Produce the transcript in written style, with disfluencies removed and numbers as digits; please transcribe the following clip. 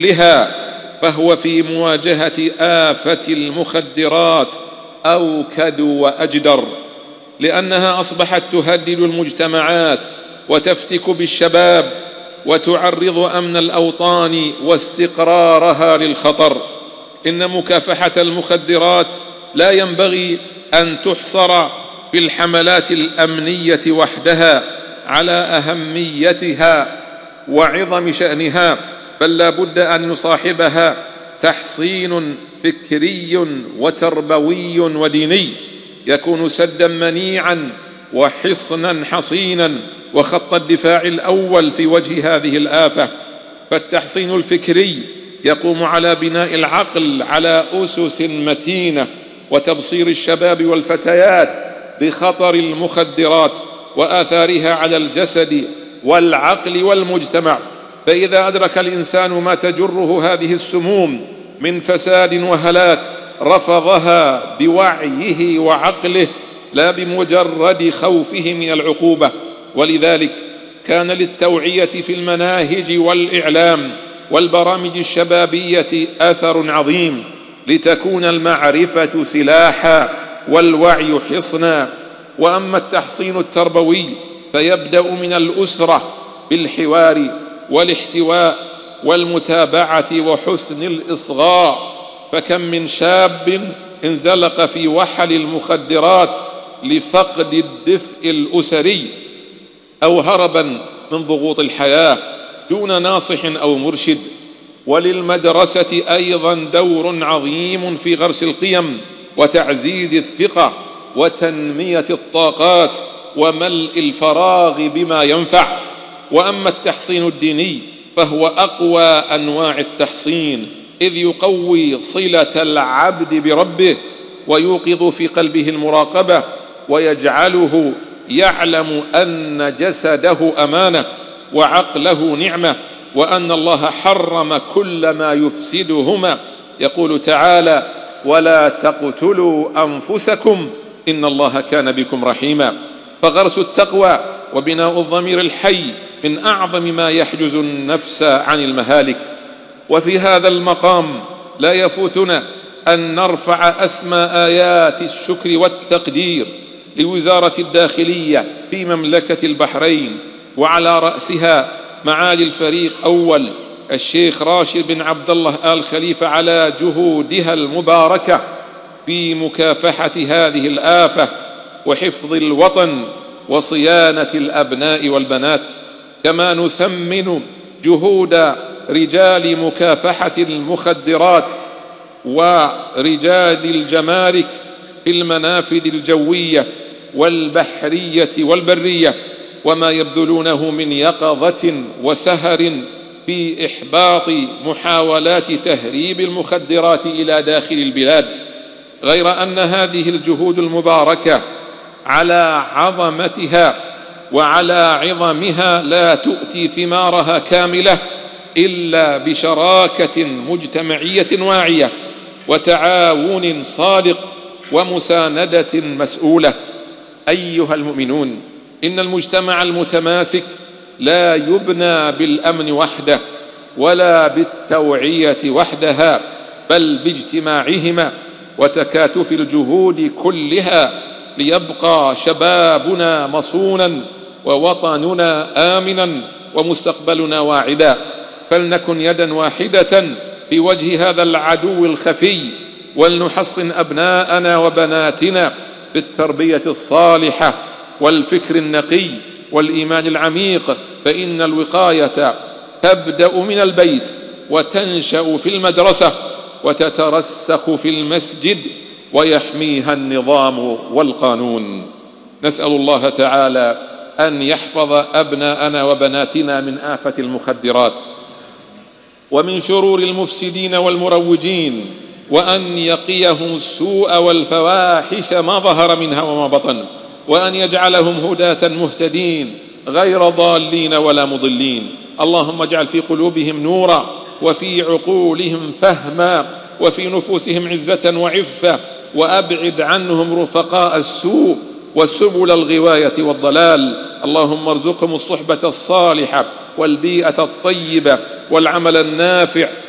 لها، فهو في مواجهة آفة المخدرات أوكد وأجدر، لأنها أصبحت تهدد المجتمعات وتفتك بالشباب وتعرض أمن الأوطان واستقرارها للخطر. إن مكافحة المخدرات لا ينبغي أن تحصر في الحملات الأمنية وحدها على أهميتها وعظم شأنها، بل لا بد أن يصاحبها تحصين فكري وتربوي وديني يكون سدا منيعا وحصنا حصينا وخط الدفاع الأول في وجه هذه الآفة. فالتحصين الفكري يقوم على بناء العقل على أسس متينة وتبصير الشباب والفتيات بخطر المخدرات وآثارها على الجسد والعقل والمجتمع. فإذا أدرك الإنسان ما تجره هذه السموم من فساد وهلاك رفضها بوعيه وعقله لا بمجرد خوفه من العقوبة. ولذلك كان للتوعية في المناهج والإعلام والبرامج الشبابية أثر عظيم، لتكون المعرفة سلاحا والوعي حصنا. وأما التحصين التربوي فيبدأ من الأسرة بالحوار والاحتواء والمتابعة وحسن الإصغاء. فكم من شاب انزلق في وحل المخدرات لفقد الدفء الأسري أو هربا من ضغوط الحياة دون ناصح أو مرشد. وللمدرسة أيضا دور عظيم في غرس القيم وتعزيز الثقة وتنمية الطاقات وملء الفراغ بما ينفع. وأما التحصين الديني فهو أقوى أنواع التحصين، إذ يقوي صلة العبد بربه ويوقظ في قلبه المراقبة ويجعله يعلم أن جسده أمانة وعقله نعمة، وأن الله حرم كل ما يفسدهما. يقول تعالى: ولا تقتلوا أنفسكم إن الله كان بكم رحيما. فغرس التقوى وبناء الضمير الحي من أعظم ما يحجز النفس عن المهالك. وفي هذا المقام لا يفوتنا أن نرفع أسمى آيات الشكر والتقدير لوزارة الداخلية في مملكة البحرين، وعلى رأسها معالي الفريق أول الشيخ راشد بن عبد الله آل خليفة على جهودها المباركة في مكافحة هذه الآفة وحفظ الوطن وصيانة الأبناء والبنات. كما نثمن جهود رجال مكافحة المخدرات ورجال الجمارك في المنافذ الجوية والبحرية والبرية، وما يبذلونه من يقظة وسهر في إحباط محاولات تهريب المخدرات إلى داخل البلاد. غير أن هذه الجهود المباركة على عظمتها وعلى عظمها لا تؤتي ثمارها كاملة إلا بشراكة مجتمعية واعية وتعاون صادق ومساندة مسؤولة. أيها المؤمنون، إن المجتمع المتماسك لا يبنى بالأمن وحده ولا بالتوعية وحدها، بل باجتماعهما وتكاتف الجهود كلها ليبقى شبابنا مصونا ووطننا آمنا ومستقبلنا واعدا. فلنكن يدا واحدة في وجه هذا العدو الخفي، ولنحصن أبناءنا وبناتنا بالتربية الصالحة والفكر النقي والإيمان العميق، فإن الوقاية تبدأ من البيت وتنشأ في المدرسة وتترسخ في المسجد ويحميها النظام والقانون. نسأل الله تعالى أن يحفظ أبناءنا وبناتنا من آفة المخدرات ومن شرور المفسدين والمروجين، وأن يقيهم السوء والفواحش ما ظهر منها وما بطن، وأن يجعلهم هداة مهتدين غير ضالين ولا مضلين. اللهم اجعل في قلوبهم نورا وفي عقولهم فهما وفي نفوسهم عزة وعفة، وأبعد عنهم رفقاء السوء وسبل الغواية والضلال. اللهم ارزقهم الصحبة الصالحة والبيئة الطيبة والعمل النافع